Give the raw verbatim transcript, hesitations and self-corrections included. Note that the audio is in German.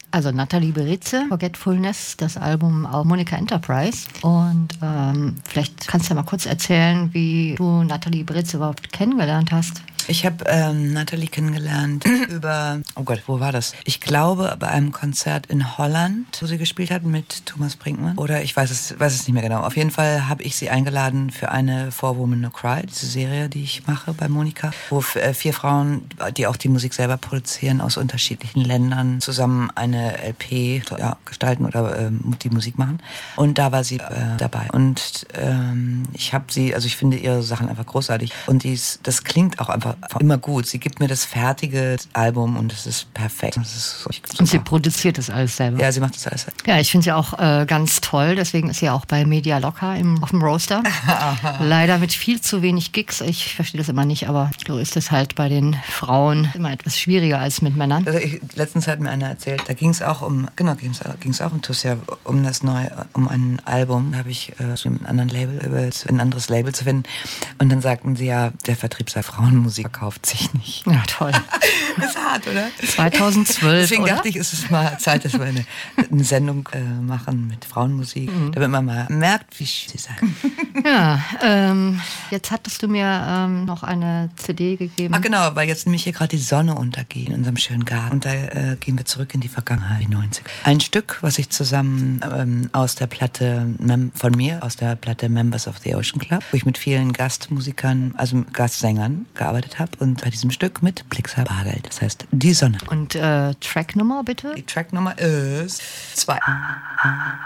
Also Nathalie Beretze, Forgetfulness, das Album auf Monica Enterprise. Und ähm, vielleicht kannst du ja mal kurz erzählen, wie du Nathalie Beretze überhaupt kennengelernt hast. Ich habe ähm, Nathalie kennengelernt über, oh Gott, wo war das? Ich glaube, bei einem Konzert in Holland, wo sie gespielt hat mit Thomas Brinkmann. Oder ich weiß es, weiß es nicht mehr genau. Auf jeden Fall habe ich sie eingeladen für eine For Women No Cry, diese Serie, die ich mache bei Monica, wo äh, vier Frauen, die auch die Musik selber produzieren, aus unterschiedlichen Ländern zusammen eine L P ja, gestalten oder ähm, die Musik machen. Und da war sie äh, dabei. Und ähm, ich habe sie, also ich finde ihre Sachen einfach großartig. Und dies, das klingt auch einfach immer gut. Sie gibt mir das fertige Album und es ist perfekt. Das ist so, und sie produziert das alles selber? Ja, sie macht das alles selber. Ja, ich finde sie auch äh, ganz toll. Deswegen ist sie auch bei Media Locker im, auf dem Roaster. Leider mit viel zu wenig Gigs. Ich verstehe das immer nicht, aber so ist es halt bei den Frauen immer etwas schwieriger als mit Männern. Also ich, letztens hat mir einer erzählt, da ging es auch um, genau, ging es auch um Tussia, um das neue, um ein Album. Da habe ich äh, so ein anderes Label, ein anderes Label zu finden. Und dann sagten sie ja, der Vertrieb sei Frauenmusik verkauft sich nicht. Ja, toll. Das ist hart, oder? zweitausendzwölf, Deswegen oder? dachte ich, es ist mal Zeit, dass wir eine, eine Sendung äh, machen mit Frauenmusik, mhm. damit man mal merkt, wie sie sagen. Ja, ähm, jetzt hattest du mir ähm, noch eine C D gegeben. Ach genau, weil jetzt nämlich hier gerade die Sonne untergeht in unserem schönen Garten. Und da äh, gehen wir zurück in die Vergangenheit, die neunziger. Ein Stück, was ich zusammen ähm, aus der Platte, mem- von mir, aus der Platte Members of the Ocean Club, wo ich mit vielen Gastmusikern, also Gastsängern gearbeitet habe. Und bei diesem Stück mit Blixa Bargeld. Das heißt, die Sonne. Und äh, Tracknummer bitte? Die Tracknummer ist zwei.